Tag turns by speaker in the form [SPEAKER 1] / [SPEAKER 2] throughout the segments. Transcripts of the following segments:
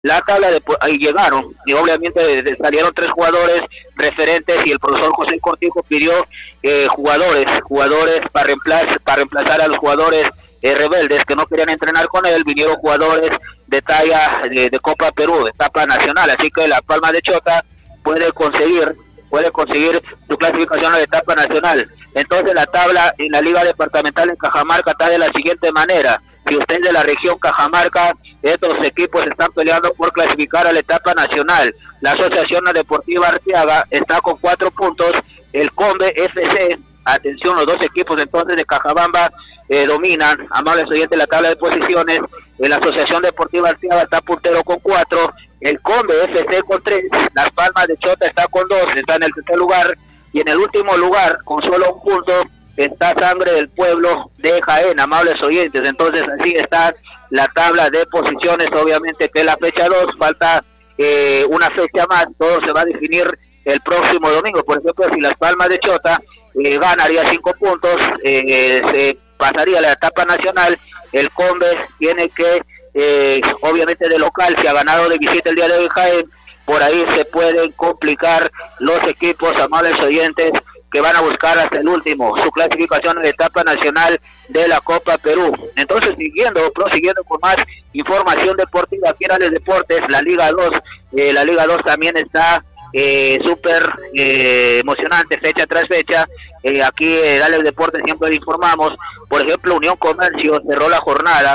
[SPEAKER 1] la tabla ahí llegaron y obviamente salieron tres jugadores referentes y el profesor José Cortijo pidió jugadores para reemplazar a los jugadores rebeldes que no querían entrenar con él. Vinieron jugadores de talla de Copa Perú, de etapa nacional, así que la Palma de Chota puede conseguir su clasificación a la etapa nacional. Entonces la tabla en la Liga Departamental en Cajamarca está de la siguiente manera: si usted es de la región Cajamarca, estos equipos están peleando por clasificar a la etapa nacional. La Asociación Deportiva Arteaga está con 4 puntos, el Combe FC, atención, los dos equipos entonces de Cajabamba dominan, amables oyentes, la tabla de posiciones. La Asociación Deportiva Arteaga está puntero con 4, el Combe FC con 3, Las Palmas de Chota está con 2, está en el tercer lugar, y en el último lugar, con solo un punto, está Sangre del Pueblo de Jaén, amables oyentes. Entonces así está la tabla de posiciones. Obviamente que la fecha 2, falta una fecha más, todo se va a definir el próximo domingo. Por ejemplo, si Las Palmas de Chota ganaría 5 puntos, se pasaría a la etapa nacional. El Combe tiene que, obviamente de local, si ha ganado de visita el día de hoy Jaén, por ahí se pueden complicar los equipos, amables oyentes, que van a buscar hasta el último su clasificación en la etapa nacional de la Copa Perú. Entonces, prosiguiendo con más información deportiva aquí en Ales Deportes, la Liga 2, la Liga 2 también está súper emocionante fecha tras fecha. Aquí en Ales Deportes siempre le informamos. Por ejemplo, Unión Comercio cerró la jornada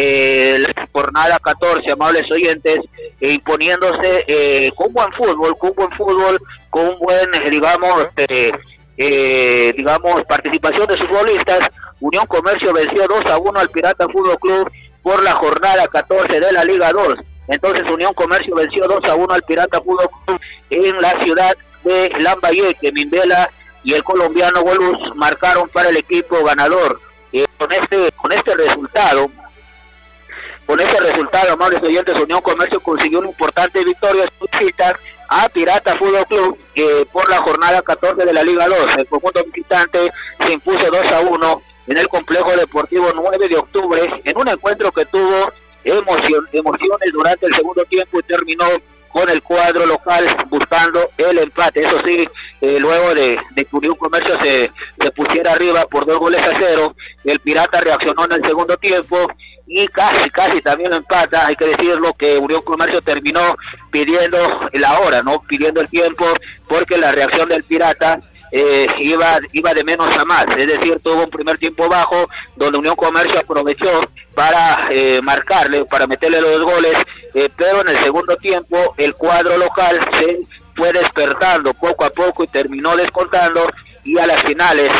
[SPEAKER 1] 14, amables oyentes, imponiéndose con buen fútbol, con un buen, digamos, participación de sus futbolistas. Unión Comercio venció 2-1 al Pirata Fútbol Club por la jornada 14 de la Liga 2. Entonces Unión Comercio venció 2-1 al Pirata Fútbol Club en la ciudad de Lambayeque. Mindela y el colombiano Goluz marcaron para el equipo ganador. Con este resultado, amables oyentes, Unión Comercio consiguió una importante victoria a Pirata Fútbol Club por la jornada 14 de la Liga 2. El conjunto visitante se impuso 2-1 en el complejo deportivo 9 de octubre, en un encuentro que tuvo emociones durante el segundo tiempo y terminó con el cuadro local buscando el empate. Eso sí, luego de que Unión Comercio se pusiera arriba por 2-0, el Pirata reaccionó en el segundo tiempo y casi también lo empata. Hay que decirlo que Unión Comercio terminó pidiendo la hora, no pidiendo el tiempo, porque la reacción del Pirata iba de menos a más, es decir, tuvo un primer tiempo bajo donde Unión Comercio aprovechó para marcarle, para meterle los 2 goles, pero en el segundo tiempo el cuadro local se fue despertando poco a poco y terminó descontando, y a las finales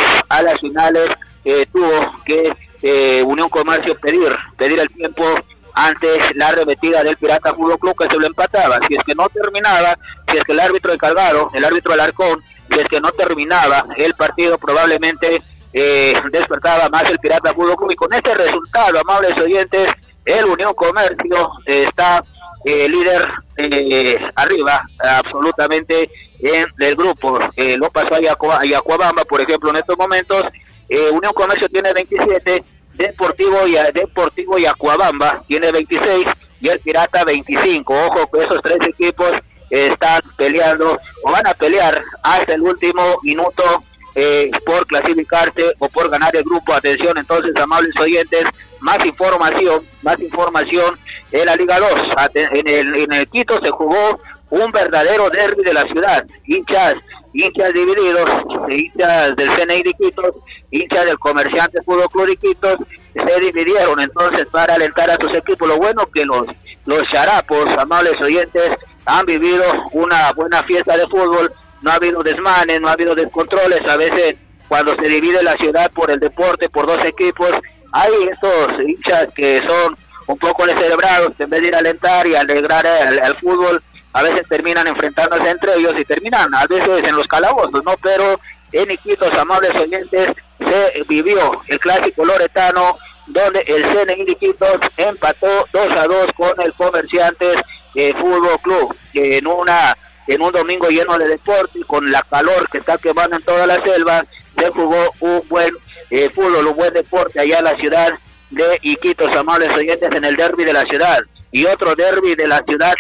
[SPEAKER 1] tuvo que Unión Comercio pedir el tiempo ante la arremetida del Pirata Fútbol Club, que se lo empataba. Si es que no terminaba, si es que el árbitro encargado, el árbitro Alarcón, si es que no terminaba el partido, probablemente despertaba más el Pirata Fútbol Club. Y con este resultado, amables oyentes, el Unión Comercio está líder arriba absolutamente en el grupo. Lo pasó a Yacuabamba, por ejemplo, en estos momentos. Unión Comercio tiene 27, Deportivo y Yacuabamba tiene 26 y el Pirata 25. Ojo que esos 3 equipos están peleando o van a pelear hasta el último minuto por clasificarse o por ganar el grupo. Atención entonces, amables oyentes, más información en la Liga 2. En el Quito se jugó un verdadero derbi de la ciudad. Hinchas divididos, hinchas del CNI de Quito, hinchas del Comerciante Fútbol Club de Quito, se dividieron entonces para alentar a sus equipos. Lo bueno que los charapos, amables oyentes, han vivido una buena fiesta de fútbol. No ha habido desmanes, no ha habido descontroles. A veces cuando se divide la ciudad por el deporte, por 2 equipos, hay estos hinchas que son un poco descerebrados, que en vez de ir a alentar y alegrar al fútbol, a veces terminan enfrentándose entre ellos y terminan a veces en los calabozos, ¿no? Pero en Iquitos, amables oyentes, se vivió el clásico loretano, donde el CNI de Iquitos empató 2-2 con el Comerciantes Fútbol Club, en un domingo lleno de deporte, con la calor que está quemando en toda la selva. Se jugó un buen fútbol, un buen deporte allá en la ciudad de Iquitos, amables oyentes, en el derbi de la ciudad. y otro derbi de la ciudad